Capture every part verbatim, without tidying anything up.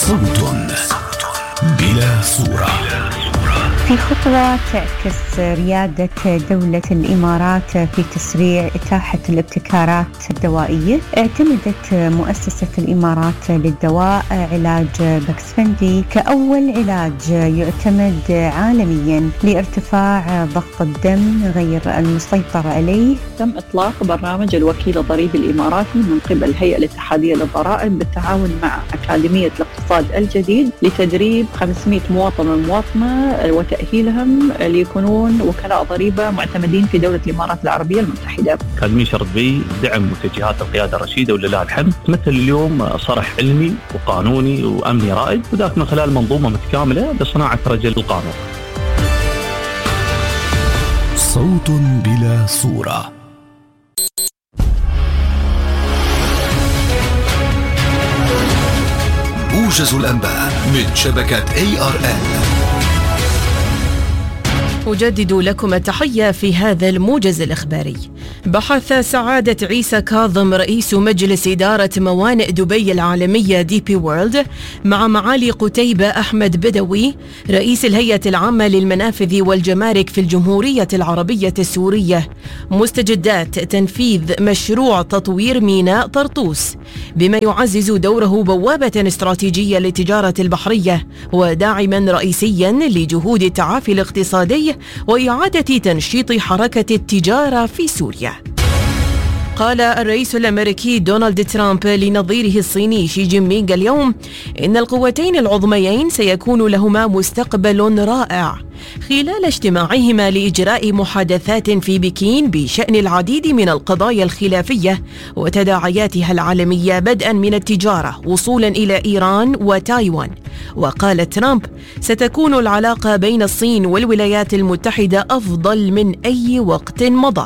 صوت بلا صورة. في خطوة تعكس ريادة دولة الإمارات في تسريع إتاحة الابتكارات الدوائية، اعتمدت مؤسسة الإمارات للدواء علاج باكسفندي كأول علاج يعتمد عالميا لارتفاع ضغط الدم غير المسيطر عليه. تم إطلاق برنامج الوكيل الضريبي الإماراتي من قبل الهيئة الاتحادية للضرائب بالتعاون مع أكاديمية الاقتصاد الجديد لتدريب خمسمائة مواطن ومواطنة وتأهيلهم ليكونون وكلاء ضريبة معتمدين في دولة الإمارات العربية المتحدة. أكاديمية شرط بي دعم متجهات القيادة الرشيدة ولله الحمد، تمثل اليوم صرح علمي وقانوني وأمني رائد، وذلك من خلال منظومة متكاملة لصناعة رجل القانون. صوت بلا صورة. موجز الأنباء من شبكة إيه آر إل. أجدد لكم التحية في هذا الموجز الإخباري. بحث سعادة عيسى كاظم رئيس مجلس إدارة موانئ دبي العالمية دي بي وورلد مع معالي قتيبة أحمد بدوي رئيس الهيئة العامة للمنافذ والجمارك في الجمهورية العربية السورية مستجدات تنفيذ مشروع تطوير ميناء طرطوس بما يعزز دوره بوابة استراتيجية للتجارة البحرية وداعما رئيسيا لجهود التعافي الاقتصادي وإعادة تنشيط حركة التجارة في سوريا. قال الرئيس الأمريكي دونالد ترامب لنظيره الصيني شي جين بينغ اليوم إن القوتين العظميين سيكون لهما مستقبل رائع خلال اجتماعهما لإجراء محادثات في بكين بشأن العديد من القضايا الخلافية وتداعياتها العالمية بدءا من التجارة وصولا إلى إيران وتايوان. وقال ترامب ستكون العلاقة بين الصين والولايات المتحدة أفضل من أي وقت مضى.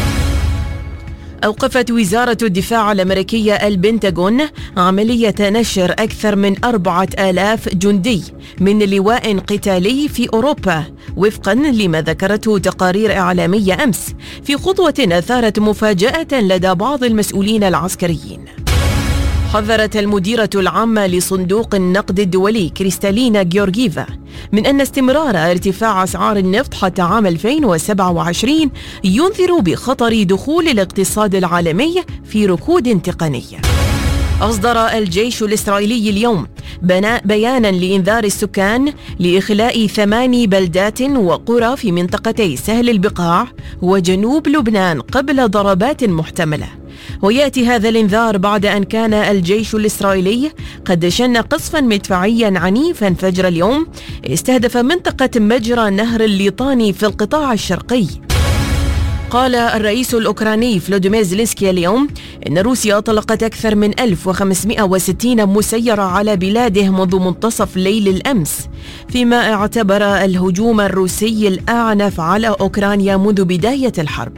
أوقفت وزارة الدفاع الأمريكية البنتاغون عملية نشر أكثر من أربعة آلاف جندي من لواء قتالي في أوروبا وفقا لما ذكرته تقارير إعلامية أمس في خطوة أثارت مفاجأة لدى بعض المسؤولين العسكريين. حذرت المديرة العامة لصندوق النقد الدولي كريستالينا جيورجيفا من أن استمرار ارتفاع أسعار النفط حتى عام ألفين وسبعة وعشرين ينذر بخطر دخول الاقتصاد العالمي في ركود تقني. أصدر الجيش الإسرائيلي اليوم بيانا لإنذار السكان لإخلاء ثماني بلدات وقرى في منطقتي سهل البقاع وجنوب لبنان قبل ضربات محتملة. ويأتي هذا الإنذار بعد أن كان الجيش الإسرائيلي قد شن قصفا مدفعيا عنيفا فجر اليوم استهدف منطقة مجرى نهر الليطاني في القطاع الشرقي. قال الرئيس الأوكراني فلوديمير زيلينسكي اليوم إن روسيا أطلقت أكثر من ألف وخمسمائة وستين مسيرة على بلاده منذ منتصف ليل الأمس، فيما اعتبر الهجوم الروسي الأعنف على أوكرانيا منذ بداية الحرب.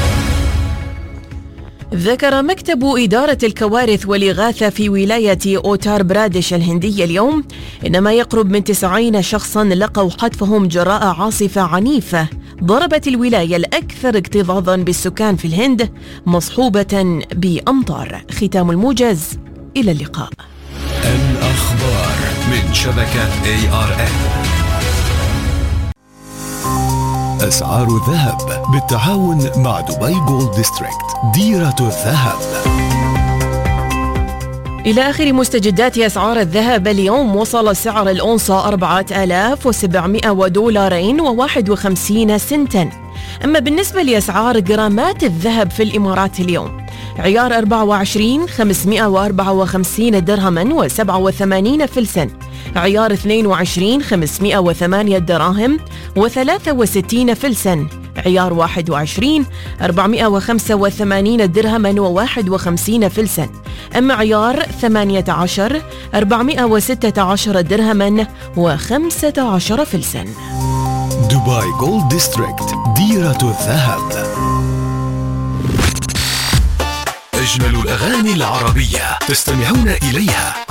ذكر مكتب إدارة الكوارث والإغاثة في ولاية أوتار برادش الهندية اليوم إن ما يقرب من تسعين شخصا لقوا حتفهم جراء عاصفة عنيفة ضربت الولاية الأكثر اكتظاظا بالسكان في الهند مصحوبة بأمطار. ختام الموجز، إلى اللقاء. الأخبار من شبكة إيه آر إل. أسعار الذهب بالتعاون مع دبي جولد ديستريكت ديرة الذهب. إلى آخر مستجدات أسعار الذهب اليوم، وصل سعر الأونصة أربعة آلاف وسبعمائة ودولارين وواحد وخمسين سنتا. أما بالنسبة لأسعار جرامات الذهب في الإمارات اليوم، عيار أربعة وعشرين خمسمائة وأربعة وخمسين درهما وسبعة وثمانين فلسا، عيار اثنين وعشرين خمسمائة وثمانية دراهم وثلاثة وستين فلسا، عيار واحد وعشرين أربعمائة وخمسة وثمانين درهما وواحد وخمسين فلسا. أما عيار ثمانية عشر أربعمائة وستة عشر درهما وخمسة عشر فلسا. دبي جولد ديستريكت ديرة الذهب. أجمل الأغاني العربية تستمعون إليها